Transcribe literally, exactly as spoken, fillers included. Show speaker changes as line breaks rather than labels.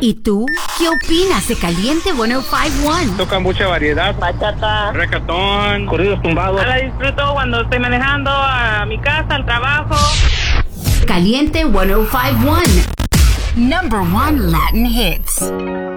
¿Y tú? ¿Qué opinas de Caliente ciento cincuenta y uno?
Toca mucha variedad.
Bachata,
Reggaetón,
corridos tumbados.
La disfruto cuando estoy manejando a mi casa, al trabajo.
Caliente ciento cincuenta y uno. Number one Latin hits.